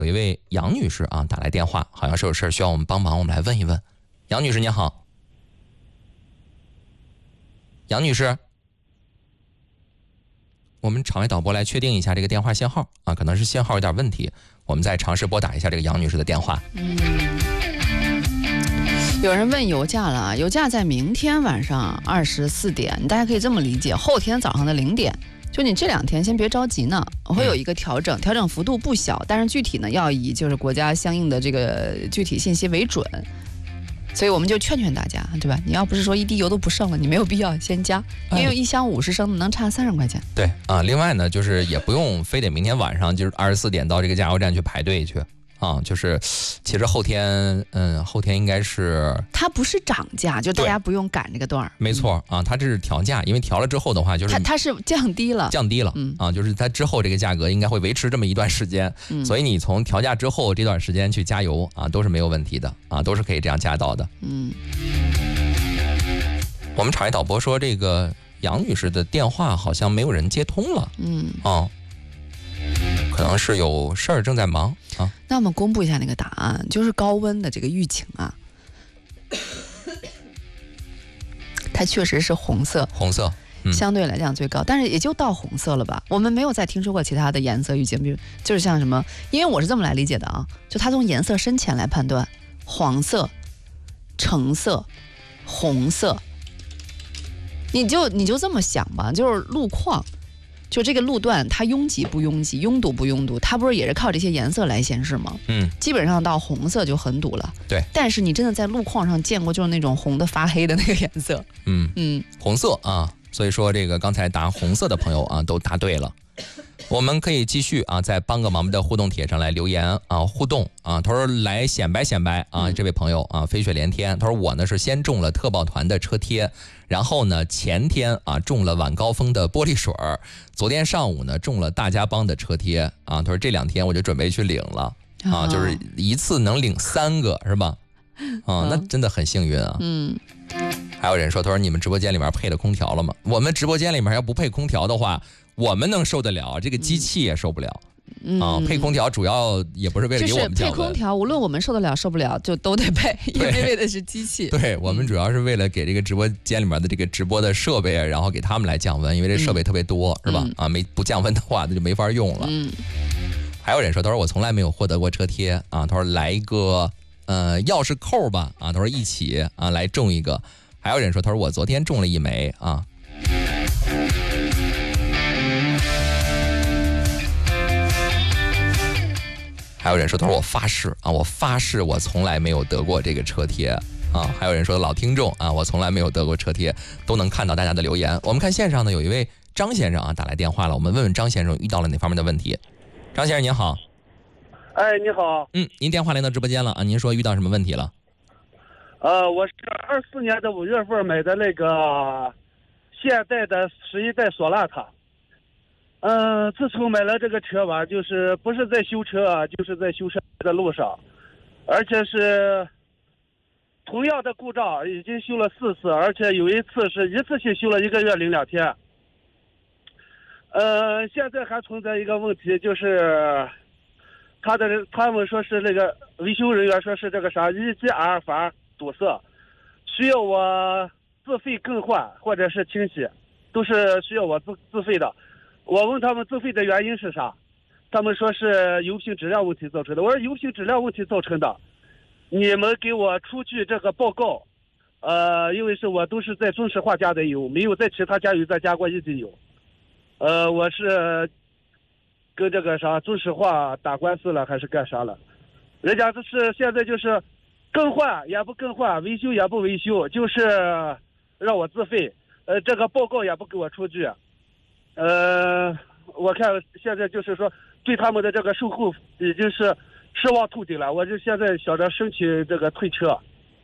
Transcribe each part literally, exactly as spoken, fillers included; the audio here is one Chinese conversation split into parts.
有一位杨女士啊打来电话，好像是有事需要我们帮忙，我们来问一问。杨女士您好。杨女士，我们场外导播来确定一下这个电话信号啊，可能是信号有点问题，我们再尝试拨打一下这个杨女士的电话。 嗯，有人问油价了，油价在明天晚上二十四点，大家可以这么理解，后天早上的零点。就你这两天先别着急呢，会有一个调整，调整幅度不小，但是具体呢要以就是国家相应的这个具体信息为准，所以我们就劝劝大家，对吧？你要不是说一滴油都不剩了，你没有必要先加，因为一箱五十升的能差三十块钱。 对啊，另外呢，就是也不用非得明天晚上就是二十四点到这个加油站去排队去。啊，就是其实后天，嗯，后天应该是它不是涨价，就大家不用赶这个段儿。 没错啊，它这是调价，因为调了之后的话，就是它它是降低了， 降低了，嗯啊，就是它之后这个价格应该会维持这么一段时间，嗯，所以你从调价之后这段时间去加油啊，都是没有问题的啊，都是可以这样加到的。嗯，我们场外导播说，这个杨女士的电话好像没有人接通了，嗯啊。可能是有事儿正在忙啊。 那我们公布一下那个答案，就是高温的这个预警啊，它确实是红色， 红色、 嗯、相对来讲最高，但是也就到红色了吧。我们没有再听说过其他的颜色预警，比如就是像什么，因为我是这么来理解的啊，就它从颜色深浅来判断，黄色、橙色、红色，你就你就这么想吧，就是路况。就这个路段它拥挤不拥挤，拥堵不拥堵，它不是也是靠这些颜色来显示吗？嗯，基本上到红色就很堵了。 对， 但是你真的在路况上见过就是那种红的发黑的那个颜色？ 嗯嗯，红色啊，所以说这个刚才答红色的朋友啊都答对了。我们可以继续啊，在帮个忙的互动帖上来留言啊，互动啊。他说来显摆显摆啊，这位朋友啊，飞雪连天。他说我呢是先中了特报团的车贴，然后呢前天啊中了晚高峰的玻璃水儿，昨天上午呢中了大家帮的车贴啊。他说这两天我就准备去领了啊，就是一次能领三个是吧？啊，那真的很幸运啊。嗯。还有人说，他说你们直播间里面配了空调了吗？我们直播间里面要不配空调的话，我们能受得了，这个机器也受不了。嗯、啊，配空调主要也不是为了给我们降温。 就是配空调，无论我们受得了受不了，就都得配，因为为的是机器。 对，我们主要是为了给这个直播间里面的这个直播的设备，然后给他们来降温，因为这设备特别多，嗯、是吧？啊，没不降温的话，那就没法用了。嗯。还有人说，他说我从来没有获得过车贴啊，他说来一个呃钥匙扣吧啊，他说一起啊来中一个。还有人说，他说我昨天中了一枚啊。还有人说，他说我发誓啊，我发誓我从来没有得过这个车贴啊。还有人说老听众啊，我从来没有得过车贴，都能看到大家的留言。我们看线上呢，有一位张先生啊打来电话了，我们问问张先生遇到了哪方面的问题。张先生您好。 哎，你好。 嗯，您电话连到直播间了啊，您说遇到什么问题了？ 呃，我是二四年的五月份买的那个现代的十一代索纳塔。嗯、呃，自从买了这个车吧，就是不是在修车啊，就是在修车的路上，而且是同样的故障已经修了四次，而且有一次是一次性修了一个月零两天。呃，现在还存在一个问题，就是他的他们说是那个维修人员说是这个啥 E G R 阀堵塞，需要我自费更换或者是清洗，都是需要我自自费的。我问他们自费的原因是啥，他们说是油品质量问题造成的。我说油品质量问题造成的，你们给我出具这个报告。呃，因为是我都是在中石化加的油，没有在其他加油站加过一滴油。呃，我是跟这个啥中石化打官司了还是干啥了？人家就是现在就是更换也不更换，维修也不维修，就是让我自费。呃，这个报告也不给我出具。呃，我看现在就是说对他们的这个售后已经是失望透顶了，我就现在想着申请这个退车。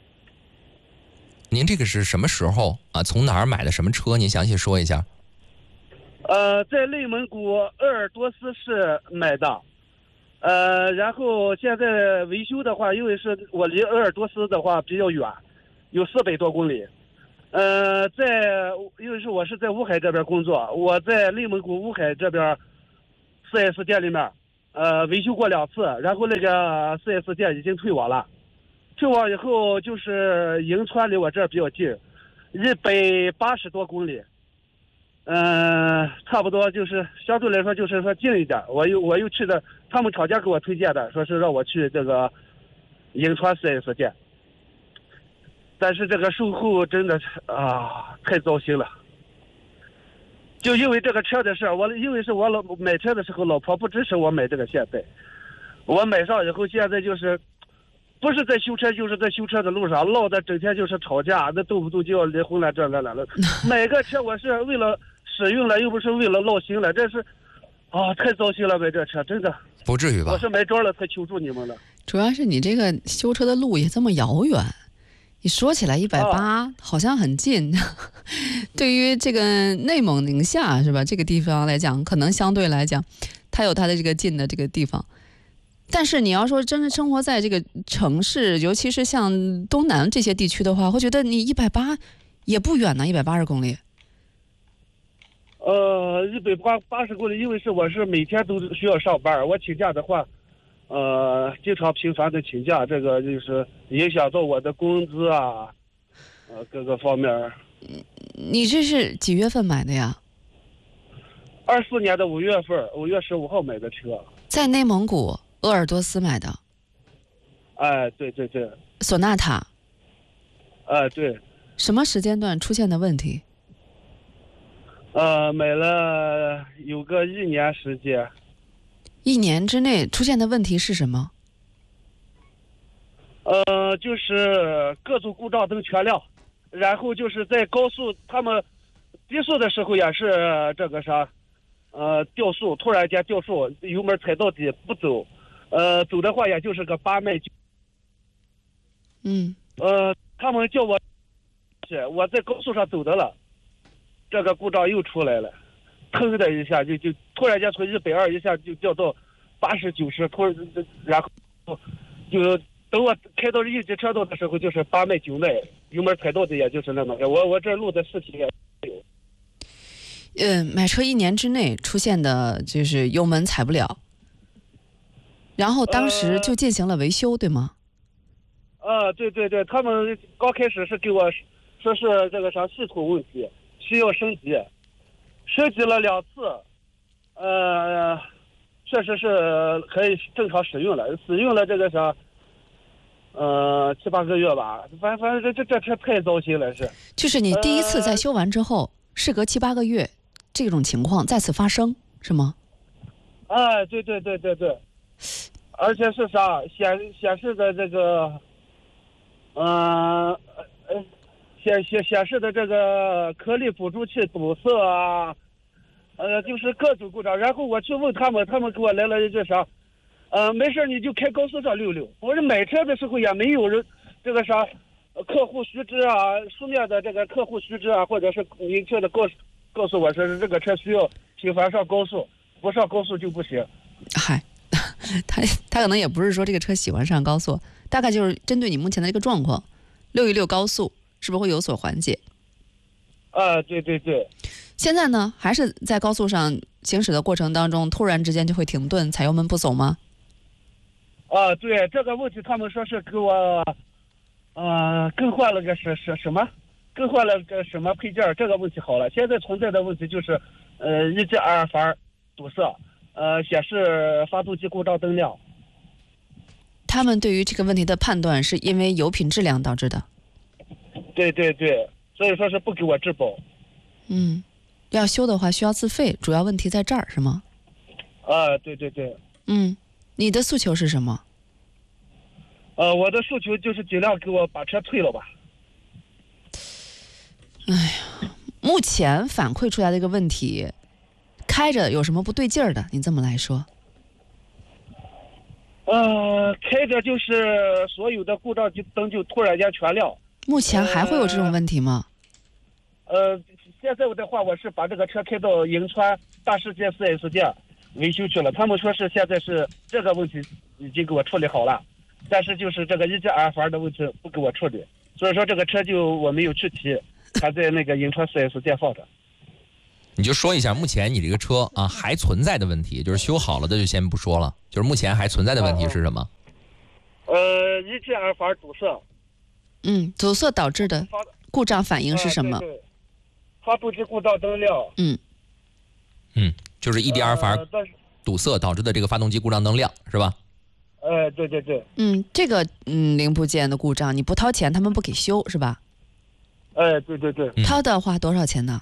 您这个是什么时候啊？从哪儿买的什么车？您详细说一下。 呃，在内蒙古鄂尔多斯市买的。呃，然后现在维修的话，因为是我离鄂尔多斯的话比较远，有四百多公里。呃，在因为是我是在乌海这边工作，我在内蒙古乌海这边 四 S 店里面， 呃维修过两次，然后那个 四 S 店已经退网了。退网以后就是银川离我这儿比较近，一百八十多公里，嗯、呃，差不多就是相对来说就是说近一点。我又我又去的，他们厂家给我推荐的，说是让我去这个银川 四 S 店，但是这个售后真的是啊太糟心了。就因为这个车的事，我因为是我老买车的时候，老婆不支持我买这个现代，我买上以后，现在就是不是在修车，就是在修车的路上，闹得整天就是吵架，那动不动就要离婚了，这那那了。买个车我是为了使用了，又不是为了闹心了，这是啊太糟心了，买这车真的不至于吧？ 我是买着了才求助你们的。 主要是你这个修车的路也这么遥远。你说起来一百八好像很近，对于这个内蒙宁夏是吧？这个地方来讲，可能相对来讲，它有它的这个近的这个地方。但是你要说真的生活在这个城市，尤其是像东南这些地区的话，会觉得你一百八也不远呢，一百八十公里。 呃，一百八八十公里，因为是我是每天都需要上班，我请假的话。呃，经常频繁的请假，这个就是影响到我的工资啊，呃，各个方面。 你这是几月份买的呀？ 二四年的五月份，五月十五号买的车。 在内蒙古鄂尔多斯买的。 哎，对对对。 索纳塔。 哎，对。 什么时间段出现的问题？ 呃，买了有个一年时间。 一年之内出现的问题是什么？ 呃，就是各种故障灯全亮，然后就是在高速他们低速的时候也是这个啥，呃，掉速，突然间掉速，油门踩到底不走，呃，走的话也就是个八迈。 嗯。 呃，他们叫我，我在高速上走的了，这个故障又出来了。腾的一下就就突然间从一百二一下就掉到八十九十，突然然后就等我开到应急车道的时候，就是八迈九迈，油门踩到底，也就是那么。我我这录的视频也有。 呃，买车一年之内出现的就是油门踩不了，然后当时就进行了维修，呃、对吗？ 啊，对对对，他们刚开始是给我说是这个啥系统问题，需要升级。升级了两次，呃，确实是可以正常使用了，使用了这个啥，呃，七八个月吧。反正反正这这这车太糟心了，是。 就是你第一次在修完之后，呃、事隔七八个月，这种情况再次发生，是吗？ 哎，对对对对对，而且是啥显显示的这个，嗯呃，呃。显显显示的这个颗粒辅助器堵塞啊，呃，就是各种故障。然后我去问他们，他们给我来了一句啥，呃，没事你就开高速上溜溜。我这买车的时候也没有人这个啥客户须知啊，书面的这个客户须知啊，或者是明确的告告诉我说是这个车需要频繁上高速，不上高速就不行。 嗨，他他可能也不是说这个车喜欢上高速，大概就是针对你目前的这个状况，溜一溜高速。是不是会有所缓解？ 啊，对对对。 现在呢，还是在高速上行驶的过程当中，突然之间就会停顿，踩油门不走吗？ 啊，对这个问题，他们说是给我，呃，更换了个什什什么，更换了个什么配件，这个问题好了。现在存在的问题就是，呃，一 G 二阀堵塞，呃，显示发动机故障灯亮。 他们对于这个问题的判断是因为油品质量导致的。 对对对，所以说是不给我质保。 嗯，要修的话需要自费，主要问题在这儿是吗？ 啊，对对对。 嗯，你的诉求是什么？ 呃，我的诉求就是尽量给我把车退了吧。 哎呀，目前反馈出来的一个问题，开着有什么不对劲儿的？你这么来说。 呃，开着就是所有的故障灯就突然间全亮。 目前还会有这种问题吗？ 呃，现在的话，我是把这个车开到银川大世界 四 S 店维修去了。他们说是现在是这个问题已经给我处理好了，但是就是这个一 G 二阀的问题不给我处理，所以说这个车就我没有去提，还在那个银川 四 S 店放着。 你就说一下目前你这个车啊还存在的问题，就是修好了的就先不说了，就就是目前还存在的问题是什么？ 呃 ，E G R 阀堵塞。 嗯，阻塞导致的故障反应是什么？ 呃、对对发动机故障灯亮。 嗯嗯，就是 E D R 阀堵塞导致的这个发动机故障灯亮，是吧？ 呃，对对对。 嗯，这个嗯零部件的故障你不掏钱，他们不给修，是吧？ 哎，对对对。 掏的话多少钱呢？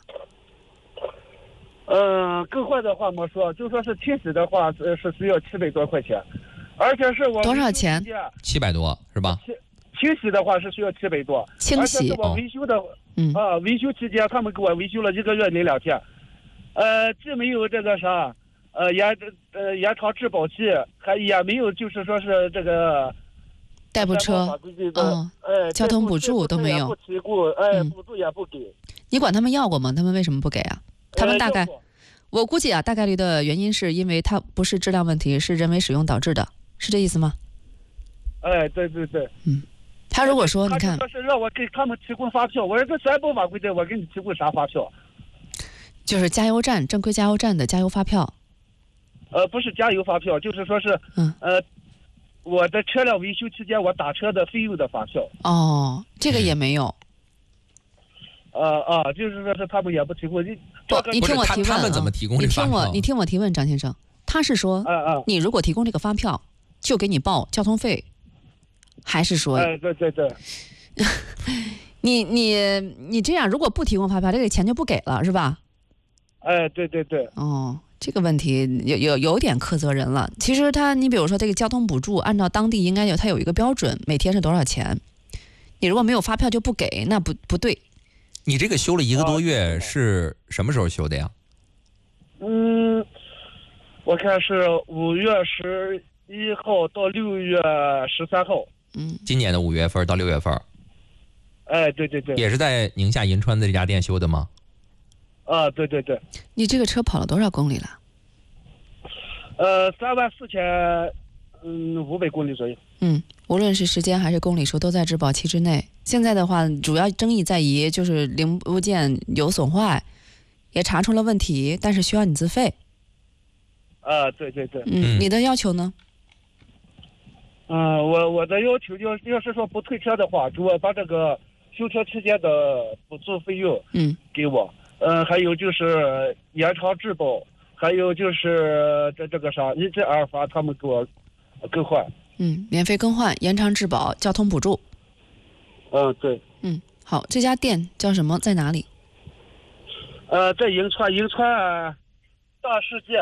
嗯、呃，更坏的话没说，就说是清洗的话，呃，是需要七百多块钱，而且是我多少钱？ 七百多是吧？ 清清洗的话是需要七百多， 清洗。 而且是我维修的， 嗯啊，维修期间他们给我维修了一个月零两天，呃，既没有这个啥，呃延呃延长质保期，还也没有就是说是这个代步车， 嗯，哎， 交通补助都没有， 不提供，哎，补助也不给。 你管他们要过吗？他们为什么不给啊？他们大概，我估计啊，大概率的原因是因为它不是质量问题，是人为使用导致的，是这意思吗？ 哎，对对对， 嗯，他如果说你看， 他是让我给他们提供发票，我说这全不法规定，我给你提供啥发票？ 就是加油站正规加油站的加油发票。 呃，不是加油发票，就是说是， 嗯， 呃，我的车辆维修期间我打车的费用的发票。 哦，这个也没有。 呃啊，就是说是他们也不提供。你不，你听我提问啊！ 他们怎么提供这个？你听我，你听我提问，张先生，他是说， 嗯嗯， 你如果提供这个发票，就给你报交通费，还是说？ 哎，对对对。 你你你这样，如果不提供发票，这个钱就不给了，是吧？ 哎，对对对。 哦，这个问题有有有点苛责人了。其实他，你比如说这个交通补助，按照当地应该有它有一个标准，每天是多少钱？你如果没有发票就不给，那不不对。 你这个修了一个多月，是什么时候修的呀？ 嗯，我看是五月十一号到六月十三号。 嗯， 今年的五月份到六月份。 哎，对对对。 也是在宁夏银川的这家店修的吗？ 啊，对对对。 你这个车跑了多少公里了？ 呃，三万四千，嗯，五百公里左右。 嗯，无论是时间还是公里数，都在质保期之内。现在的话，主要争议在于就是零部件有损坏，也查出了问题，但是需要你自费。 啊，对对对。 嗯，你的要求呢？ 嗯、呃，我我的要求要要是说不退车的话，给我把这个修车期间的补助费用， 嗯， 给我。嗯、呃，还有就是延长质保，还有就是这这个啥 E G R 阀他们给我更换。 嗯，免费更换、延长质保、交通补助。 嗯，对。 嗯，好，这家店叫什么？在哪里？ 呃，在银川，银川大世界。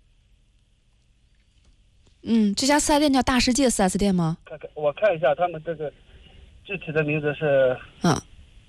嗯，这家四 S 店叫大世界四 S 店吗？ 看看，我看一下他们这个具体的名字是。 嗯。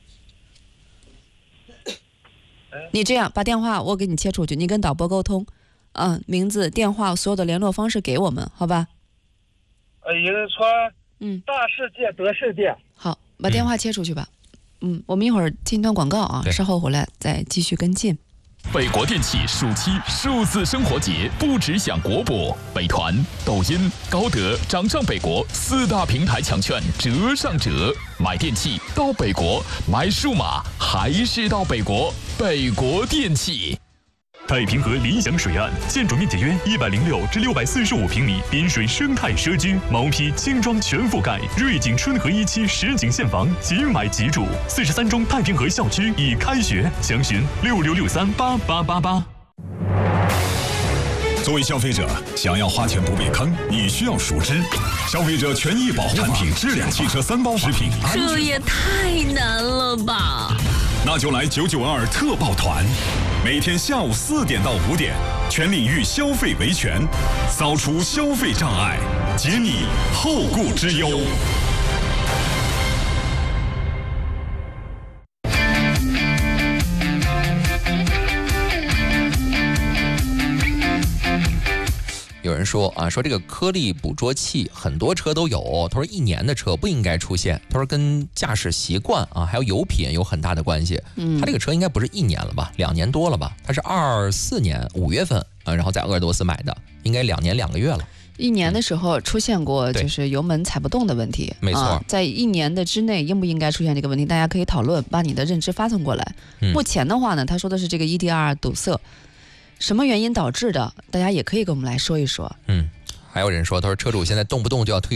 你这样把电话我给你切出去，你跟导播沟通，嗯，名字、电话、所有的联络方式给我们，好吧？ 呃，银川， 嗯， 大世界德胜店。 好，把电话切出去吧。嗯，我们一会儿进一段广告啊，稍后回来再继续跟进。 北国电器暑期数字生活节不只享国博，美团、抖音、高德、掌上北国四大平台抢券折上折，买电器到北国，买数码还是到北国。北国电器。 太平河理想水岸，建筑面积约一百零六至六百四十五平米，滨水生态社区，毛坯轻装全覆盖，瑞景春和一期实景现房，即买即住。四十三中太平河校区已开学，详询六六六三八八八八。 作为消费者，想要花钱不被坑，你需要熟知消费者权益保护产品质量、汽车三包食品。 这也太难了吧！ 那就来九九二特报团，每天下午四点到五点，全领域消费维权，扫除消费障碍，解你后顾之忧。 有人说啊，说这个颗粒捕捉器很多车都有，他说一年的车不应该出现，他说跟驾驶习惯啊还有油品有很大的关系。 嗯， 他这个车应该不是一年了吧，两年多了吧？他是二四年五月份啊，然后在鄂尔多斯买的，应该两年两个月了。 一年的时候出现过就是油门踩不动的问题， 没错、 啊，在一年的之内应不应该出现这个问题，大家可以讨论，把你的认知发送过来。 嗯、 目前的话呢，他说的是这个 E D R 堵塞。什么原因导致的？大家也可以跟我们来说一说。 嗯， 还有人说，他说车主现在动不动就要推